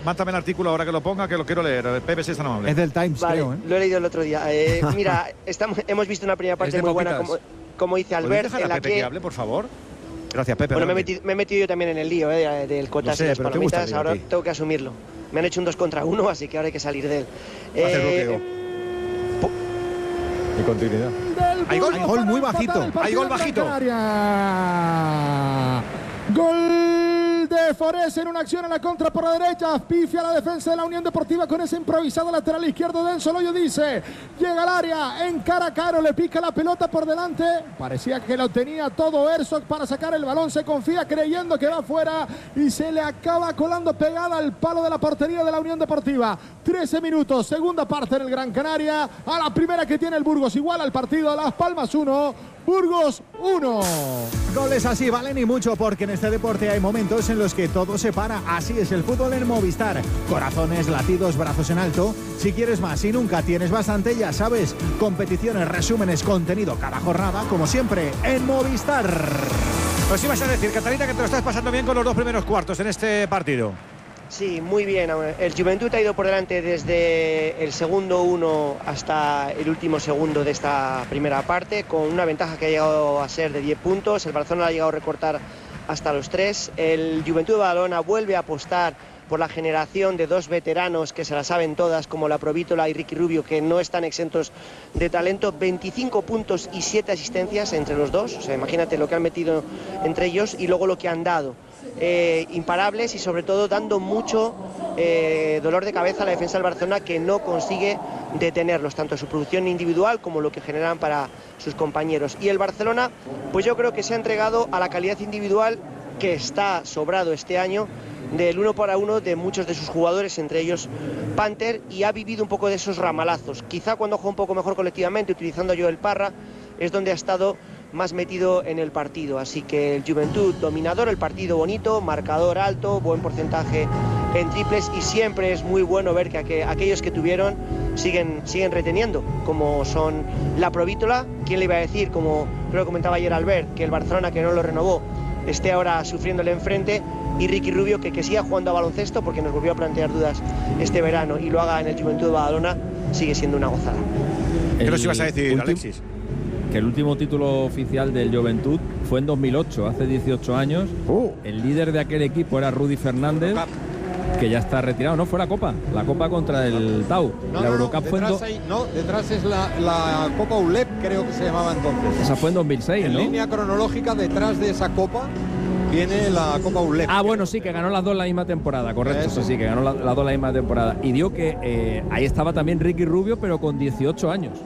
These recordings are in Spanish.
Mátame el artículo ahora que lo ponga, que lo quiero leer. Pepe, si es tan amable. Es del Times, vale, creo, ¿eh? Lo he leído el otro día. Mira, hemos visto una primera parte muy buena, como dice Albert, en la que hable, por favor? Gracias, Pepe. Bueno, me he metido yo también en el lío del Cotas y las palomitas. Ahora tengo que asumirlo. Me han hecho un 2 contra 1, así que ahora hay que salir de él. Y continuidad. Hay gol muy bajito. Hay gol bajito. Gol de Forés en una acción en la contra por la derecha. Pifia la defensa de la Unión Deportiva con ese improvisado lateral izquierdo. Denso Loyo dice: llega al área, encara a Caro, le pica la pelota por delante. Parecía que lo tenía todo Herzog para sacar el balón. Se confía creyendo que va fuera y se le acaba colando pegada al palo de la portería de la Unión Deportiva. 13 minutos, segunda parte en el Gran Canaria. A la primera que tiene el Burgos, igual al partido. Las Palmas 1, Burgos 1. Goles así valen y mucho, porque en este deporte hay momentos en los que todo se para. Así es el fútbol en Movistar. Corazones, latidos, brazos en alto. Si quieres más y nunca tienes bastante, ya sabes. Competiciones, resúmenes, contenido cada jornada, como siempre, en Movistar. Pues ibas a decir, Catalina, que te lo estás pasando bien con los 2 primeros cuartos en este partido. Sí, muy bien. El Juventud ha ido por delante desde el segundo 1 hasta el último segundo de esta primera parte, con una ventaja que ha llegado a ser de 10 puntos. El Barcelona ha llegado a recortar hasta los 3. El Juventud de Badalona vuelve a apostar por la generación de 2 veteranos que se la saben todas, como la Provítola y Ricky Rubio, que no están exentos de talento. 25 puntos y 7 asistencias entre los dos. O sea, imagínate lo que han metido entre ellos y luego lo que han dado. Imparables y sobre todo dando mucho dolor de cabeza a la defensa del Barcelona, que no consigue detenerlos, tanto su producción individual como lo que generan para sus compañeros. Y el Barcelona, pues yo creo que se ha entregado a la calidad individual que está sobrado este año, del 1 para 1 de muchos de sus jugadores, entre ellos Panther, y ha vivido un poco de esos ramalazos. Quizá cuando juega un poco mejor colectivamente, utilizando a Joel Parra, es donde ha estado más metido en el partido. Así que el Juventud dominador, el partido bonito, marcador alto, buen porcentaje en triples, y siempre es muy bueno ver que aquellos que tuvieron siguen reteniendo, como son la Provítola. ¿Quién le iba a decir, como creo que comentaba ayer Albert, que el Barcelona, que no lo renovó, esté ahora sufriéndole enfrente? Y Ricky Rubio, que siga jugando a baloncesto, porque nos volvió a plantear dudas este verano, y lo haga en el Juventud de Badalona, sigue siendo una gozada. ¿Qué nos ibas a decir, Alexis? Que el último título oficial del Juventud fue en 2008, hace 18 años. El líder de aquel equipo era Rudy Fernández, que ya está retirado. No, fue la Copa contra el Tau. La Eurocup fue detrás es la Copa ULEP, creo que se llamaba entonces. Esa fue en 2006, ¿no? En línea cronológica, detrás de esa Copa viene la Copa ULEP. Ah, bueno, sí, que ganó las 2 la misma temporada, correcto. Sí, que ganó las 2 la misma temporada. Y dio que ahí estaba también Ricky Rubio, pero con 18 años.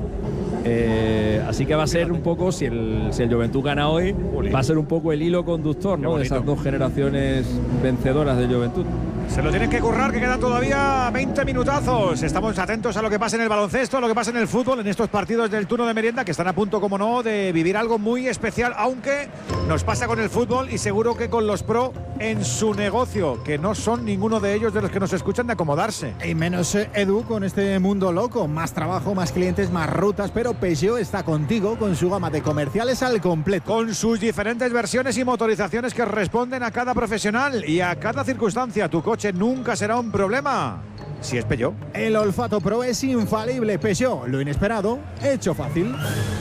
Así que va a ser un poco, si el Juventud gana hoy, va a ser un poco el hilo conductor, ¿no?, de esas 2 generaciones vencedoras de Juventud. Se lo tienen que currar, que quedan todavía 20 minutazos. Estamos atentos a lo que pasa en el baloncesto, a lo que pasa en el fútbol, en estos partidos del turno de merienda, que están a punto, como no, de vivir algo muy especial, aunque nos pasa con el fútbol y seguro que con los pro en su negocio, que no son ninguno de ellos de los que nos escuchan de acomodarse. Y menos Edu con este mundo loco. Más trabajo, más clientes, más rutas, pero Peugeot está contigo con su gama de comerciales al completo. Con sus diferentes versiones y motorizaciones que responden a cada profesional y a cada circunstancia. Tu coche nunca será un problema si es Peugeot. El olfato pro es infalible. Peugeot, lo inesperado hecho fácil.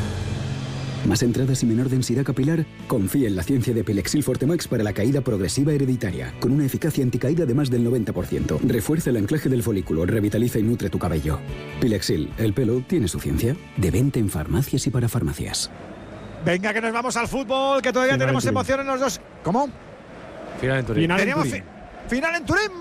¿Más entradas y menor densidad capilar? Confía en la ciencia de Pilexil Fortemax para la caída progresiva hereditaria, con una eficacia anticaída de más del 90%. Refuerza el anclaje del folículo, revitaliza y nutre tu cabello. Pilexil, el pelo tiene su ciencia. De venta en farmacias y para farmacias. Venga, que nos vamos al fútbol, que todavía tenemos emoción en los dos. ¿Cómo? Final en Turín. Final en Turín,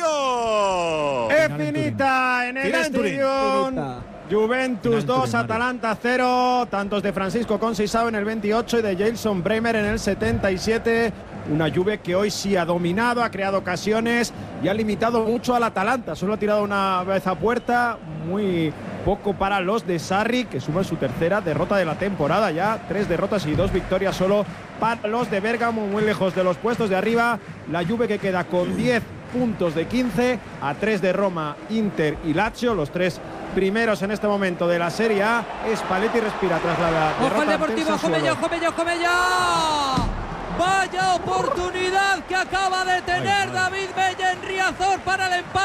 Mario. Es finita en el Estadión. Juventus 2, Atalanta 0, tantos de Francisco Conceição en el 28 y de Jason Bremer en el 77. Una Juve que hoy sí ha dominado, ha creado ocasiones y ha limitado mucho al Atalanta. Solo ha tirado una vez a puerta, muy poco para los de Sarri, que suman su tercera derrota de la temporada ya. 3 derrotas y 2 victorias solo para los de Bérgamo, muy lejos de los puestos de arriba. La Juve que queda con 10 puntos de 15, a 3 de Roma, Inter y Lazio, los 3 primeros en este momento de la Serie A. Spalletti respira tras la derrota. ¡Ojo el Deportivo! ¡Ojo Mello! ¡Vaya oportunidad que acaba de tener David Bella en Riazor para el empate!